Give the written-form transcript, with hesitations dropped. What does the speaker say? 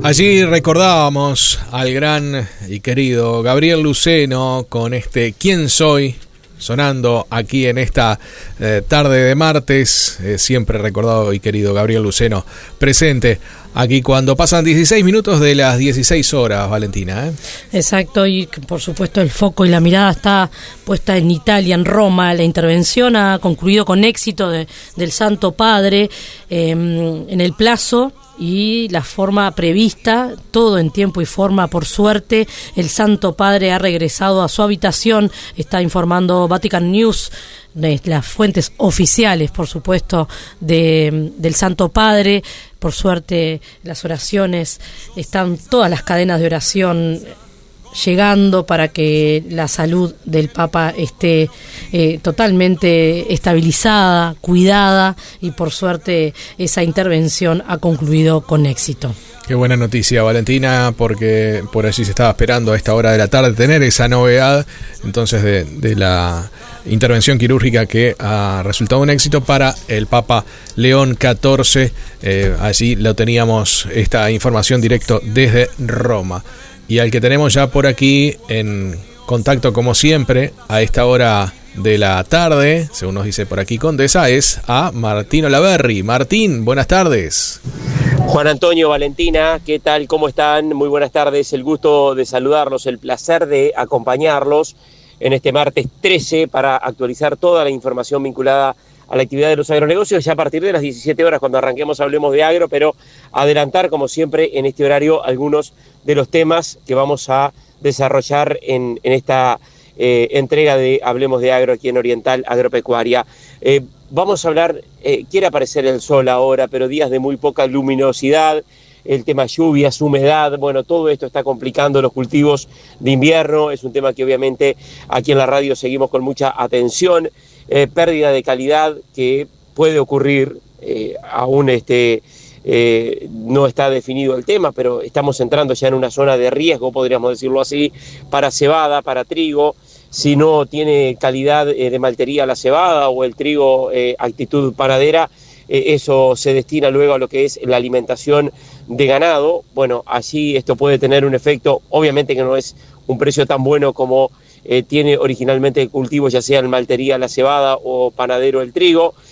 Allí recordábamos al gran y querido Gabriel Luceno con este ¿Quién soy? Sonando aquí en esta tarde de martes. Siempre recordado y querido Gabriel Luceno presente aquí cuando pasan 16 minutos de las 16 horas, Valentina. Exacto, y por supuesto el foco y la mirada está puesta en Italia, en Roma. La intervención ha concluido con éxito del Santo Padre en el plazo y la forma prevista, todo en tiempo y forma. Por suerte, el Santo Padre ha regresado a su habitación, está informando Vatican News, de las fuentes oficiales, por supuesto, del Santo Padre. Por suerte, las oraciones, están todas las cadenas de oración llegando para que la salud del Papa esté totalmente estabilizada, cuidada, y por suerte esa intervención ha concluido con éxito. Qué buena noticia, Valentina, porque por allí se estaba esperando a esta hora de la tarde tener esa novedad entonces de la intervención quirúrgica que ha resultado un éxito para el Papa León XIV. Allí lo teníamos, esta información directo desde Roma. Y al que tenemos ya por aquí en contacto como siempre a esta hora de la tarde, según nos dice por aquí Condesa, es a Martín Olaverri. Martín, buenas tardes. Juan Antonio, Valentina, ¿qué tal? ¿Cómo están? Muy buenas tardes, el gusto de saludarlos, el placer de acompañarlos en este martes 13 para actualizar toda la información vinculada a la actividad de los agronegocios, ya a partir de las 17 horas cuando arranquemos Hablemos de Agro, pero adelantar como siempre en este horario algunos de los temas que vamos a desarrollar en esta entrega de Hablemos de Agro aquí en Oriental Agropecuaria. Vamos a hablar, quiere aparecer el sol ahora, pero días de muy poca luminosidad, el tema lluvias, humedad, bueno, todo esto está complicando los cultivos de invierno. Es un tema que obviamente aquí en la radio seguimos con mucha atención. Pérdida de calidad que puede ocurrir, aún no está definido el tema, pero estamos entrando ya en una zona de riesgo, podríamos decirlo así, para cebada, para trigo. Si no tiene calidad de maltería la cebada o el trigo actitud panadera, eso se destina luego a lo que es la alimentación de ganado. Bueno, allí esto puede tener un efecto, obviamente que no es un precio tan bueno como tiene originalmente el cultivo, ya sea en maltería la cebada o panadero el trigo,